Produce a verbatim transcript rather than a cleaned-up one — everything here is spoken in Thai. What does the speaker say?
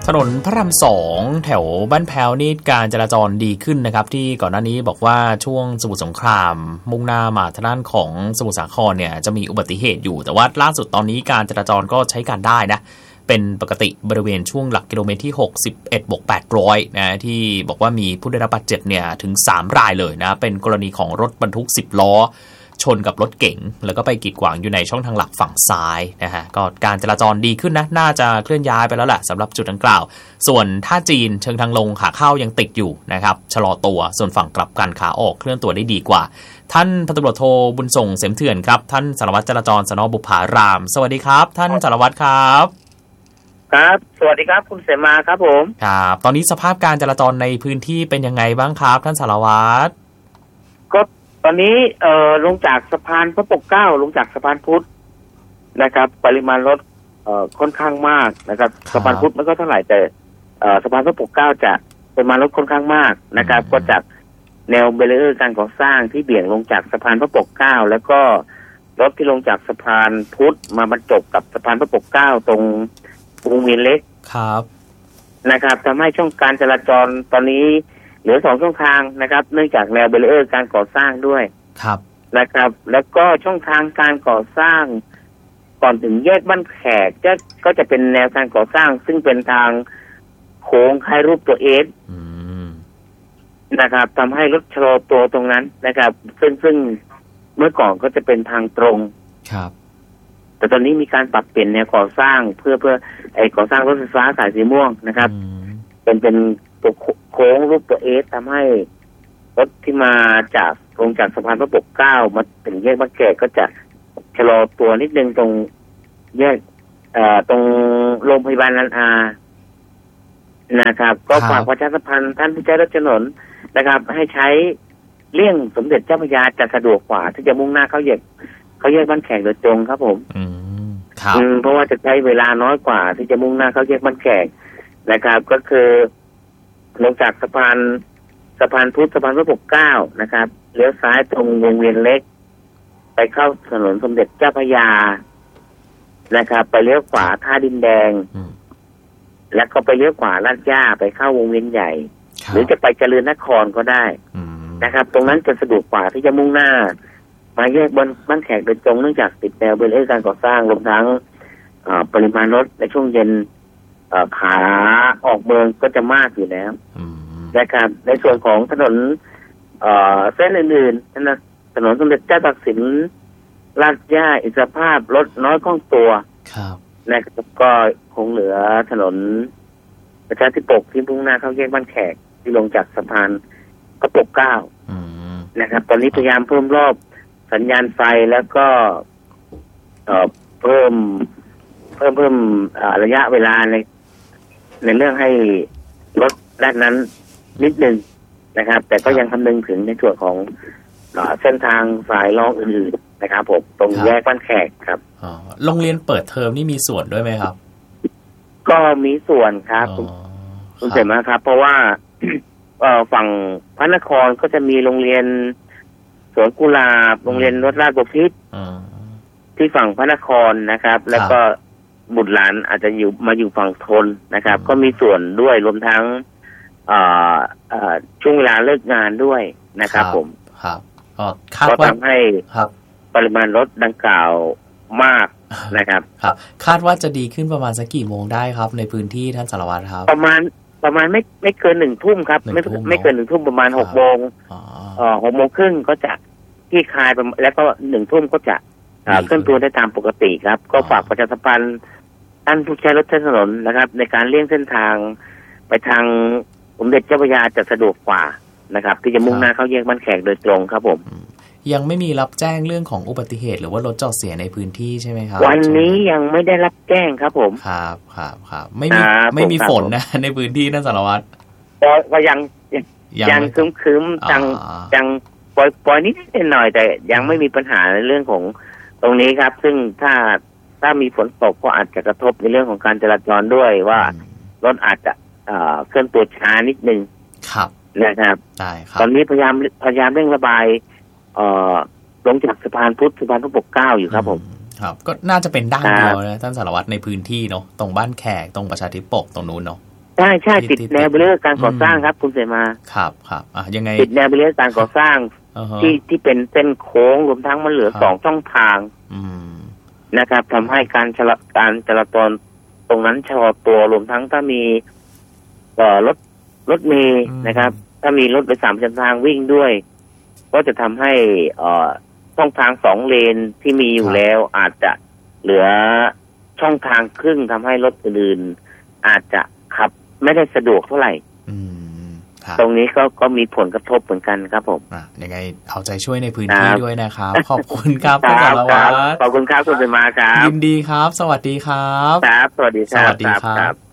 ถนนพระรามสองแถวบ้านแพ้วนี่การจราจรดีขึ้นนะครับที่ก่อนหน้านี้บอกว่าช่วงสมุทรสงครามมุ่งหน้ามาทางด้านของสมุทรสาครเนี่ยจะมีอุบัติเหตุอยู่แต่ว่าล่าสุดตอนนี้การจราจรก็ใช้การได้นะเป็นปกติบริเวณช่วงหลักกิโลเมตรที่หกสิบเอ็ดบวกแปดร้อยนะที่บอกว่ามีผู้ได้รับบาดเจ็บเนี่ยถึงสามรายเลยนะเป็นกรณีของรถบรรทุกสิบล้อชนกับรถเก๋งแล้วก็ไปกีดขวางอยู่ในช่องทางหลักฝั่งซ้ายนะฮะก็การจราจรดีขึ้นนะน่าจะเคลื่อนย้ายไปแล้วแหละสำหรับจุดดังกล่าวส่วนท่าจีนเชิงทางลงขาเข้ายังติดอยู่นะครับชะลอตัวส่วนฝั่งกลับกันขาออกเคลื่อนตัวได้ดีกว่าท่านพันตำรวจโทบุญส่งเสมเถื่อนครับท่านสารวัตรจราจรสน.บุพารามสวัสดีครับท่านสารวัตรครับครับสวัสดีครับคุณเสมาครับผมครับตอนนี้สภาพการจราจรในพื้นที่เป็นยังไงบ้างครับท่านสารวัตรก็ตอนนี้เอ่อลงจากสะพานพระปกเกล้าลงจากสะพานพุทธนะครับปริมาณรถเอ่อค่อนข้างมากนะครับสะพานพุทธไม่ก็เท่าไหร่แต่เอ่อสะพานพระปกเกล้าจะปริมาณรถค่อนข้างมากนะครับก็จากแนวเบรีเออร์การก่อสร้างที่เบี่ยงลงจากสะพานพระปกเกล้าแล้วก็รถที่ลงจากสะพานพุทธมาบรรจบกับสะพานพระปกเกล้าตรงวงเวียนเล็กครับนะครับทำให้ช่องการจราจรตอนนี้เหลือสองช่องทางนะครับเนื่องจากแนวเบรีเออร์การก่อสร้างด้วยครับนะครับแล้วก็ช่องทางการก่อสร้างก่อนถึงแยกบ้านแขกจะก็จะเป็นแนวการก่อสร้างซึ่งเป็นทางโค้งคล้ายรูปตัวเอสนะครับทำให้รถชะลอตัวตรงนั้นนะครับซึ่งซึ่งเมื่อก่อนก็จะเป็นทางตรงครับแต่ตอนนี้มีการปรับเปลี่ยนแนวก่อสร้างเพื่อเพื่อไอ้ก่อสร้างรถไฟฟ้าสายสีม่วงนะครับเป็นเป็นตัวโค้งรูปตัวเอสทำให้รถที่มาจากลงจากสะพานพระปกเกล้ามาถึงแยกบ้านแขกก็จะชะลอตัวนิดนึงตรงแยกเอ่อตรงโรงพยาบาลนันอานะครับก็ฝากประชาสัมพันธ์ท่านผู้ใช้รถถนนนะครับให้ใช้เลี่ยงสมเด็จเจ้าพระยาจะสะดวกกว่าที่จะมุ่งหน้าเข้าแยกเขาแยกบ้านแขกโดยตรงครับผมอืมครับเพราะว่าจะใช้เวลาน้อยกว่าที่จะมุ่งหน้าเข้าแยกบ้านแขกนะครับก็คือลงจากสะพานสะพานพุทธสะพานพระปกเกล้านะครับเลี้ยวซ้ายตรงวงเวียนเล็กไปเข้าถนนสมเด็จเจ้าพระยานะครับไปเลี้ยวขวาท่าดินแดงแล้วก็ไปเลี้ยวขวาลาดย่าไปเข้าวงเวียนใหญ่หรือจะไปเจริญนครก็ได้นะครับตรงนั้นจะสะดวกกว่าที่จะมุ่งหน้ามาแยกบนบ้านแขกโดยตรงเนื่องจากติดแนวเบรีเออร์การก่อสร้างรวมทั้งปริมาณรถในช่วงเย็นขาออกเมืองก็จะมากอยู่แล้วนะครับในส่วนของถนนเส้นอื่นๆถนนสมเด็จเจ้าตากสินลาดย่าอิสรภาพรถน้อยคล่องตัวนะครับก็คงเหลือถนนประชาธิปกที่มุ่งหน้าเข้าแยกบ้านแขกที่ลงจากสะพานพระปกเกล้านะครับตอนนี้พยายามเพิ่มรอบสัญญาณไฟแล้วก็เอ่อเพิ่มเพิ่มเพิ่มระยะเวลาในในเรื่องให้รถด้านนั้นนิดนึงนะครับแต่ก็ยังคำนึงถึงในส่วนของเส้นทางสายรองอื่นๆนะครับผมตรงแยกบ้านแขกครับอ๋อโรงเรียนเปิดเทอมนี่มีส่วนด้วยไหมครับก็มีส่วนครับคุณเสมาครับเพราะว่าฝั่งพระนครก็จะมีโรงเรียนสวนกุหลาบโรงเรียนวัดราชบพิตรที่ฝั่งพระนครนะครับแล้วก็บุตรหลานอาจจะอยู่มาอยู่ฝั่งทนนะครับก็มีส่วนด้วยรวมทั้งช่วงเวลาเลิกงานด้วยนะครับผมครับก็ทำให้ปริมาณรถดังกล่าวมากนะครับครับคาดว่าจะดีขึ้นประมาณสักกี่โมงได้ครับในพื้นที่ท่านสารวัตรครับประมาณประมาณไม่ไม่เกินหนึ่งทุ่มครับไม่ไม่เกินหนึ่งทุ่มประมาณหกโมงเอ่อหกโมงครึ่งก็จะที่คลายแล้วก็หนึ่งทุ่มก็จะเคลื่อนตัวได้ตามปกติครับก็ฝากประชาสัมพันธ์ท่านผู้ใช้รถใช้ถนนนะครับในการเลี่ยงเส้นทางไปทางสมเด็จเจ้าพระยาจะสะดวกกว่านะครับที่จะมุ่งหน้าเข้าแยกบ้านแขกโดยตรงครับผมยังไม่มีรับแจ้งเรื่องของอุบัติเหตุหรือว่ารถจอดเสียในพื้นที่ใช่ไหมครับวันนี้ยังไม่ได้รับแจ้งครับผมครับครับครับไม่มีไม่มีฝนนะในพื้นที่นั่นสารวัตรก็ยังยังคึ้มๆยังยังปล่อยปล่อยนิดหน่อยแต่ยังไม่มีปัญหาในเรื่องของตรงนี้ครับซึ่งถ้าถ้ามีฝนตกก็อาจจะกระทบในเรื่องของการจราจรด้วยว่ารถอาจจะเคลื่อนตัวช้านิดนึงครับนะครับได้ครับตอนนี้พยายามพยายามเร่งระบายลงจากสะพานพุทธสะพานพระปกเกล้าอยู่ครับผมค ครับก็น่าจะเป็นด้านเดียวนะท่านสารวัตรในพื้นที่เนาะตรงบ้านแขกตรงประชาธิปกตรงนู้นเนาะใช่ใช่ติดแนวเบรียร์การก่อสร้างครับคุณเสมาครับครับอ่ะยังไงติดแนวเบรียร์การก่อสร้าง uh-huh. ที่ที่เป็นเส้นโค้งรวมทั้งมันเหลือสองช่องทางนะครับทำให้การจราการจราจรตรงนั้นชะลอตัวรวมทั้งถ้ามีเอ่อรถรถเมล์นะครับถ้ามีรถโดยสารประจำทางวิ่งด้วยก็จะทำให้เอ่อช่องทางสองเลนที่มีอยู่แล้วอาจจะเหลือช่องทางครึ่งทำให้รถอื่นอาจจะขับไม่ได้สะดวกเท่าไหร่ตรงนี้ก็ก็มีผลกระทบเหมือนกันครับผมยังไงเอาใจช่วยในพื้นที่ด้วยนะครับขอบคุณครับคุณสารวัตรขอบคุณครับคุณเป็นมาครับยินดีครับสวัสดีครับครับสวัสดีครับสวัสดีครับ